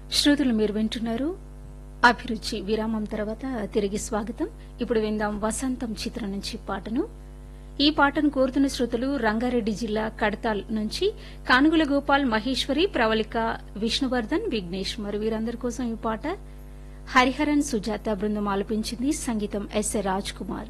శ్రోతలు మీరు వింటున్నారు అభిరుచి. విరామం తర్వాత తిరిగి స్వాగతం. ఇప్పుడు విందాం వసంతం చిత్రం నుంచి పాటను. ఈ పాటను కోరుతున్న శ్రోతలు రంగారెడ్డి జిల్లా కడతాల్ నుంచి కానుగుల గోపాల్, మహేశ్వరి, ప్రవళిక, విష్ణువర్ధన్, విఘ్నేష్. మరి వీరందరి కోసం ఈ పాట హరిహరన్ సుజాత బృందం ఆలపించింది. సంగీతం ఎస్. రాజ్ కుమార్.